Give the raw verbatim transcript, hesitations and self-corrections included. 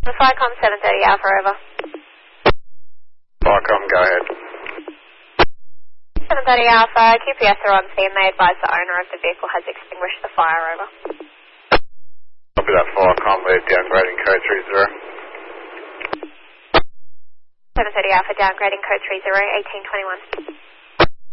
Firecom seven thirty Alpha, over. Firecom, go ahead. seven thirty Alpha, Q P S are on scene. They advise the owner of the vehicle has extinguished the fire, over. Copy that, Firecom, we're downgrading code three zero. seven thirty Alpha, downgrading code three zero, eighteen twenty-one.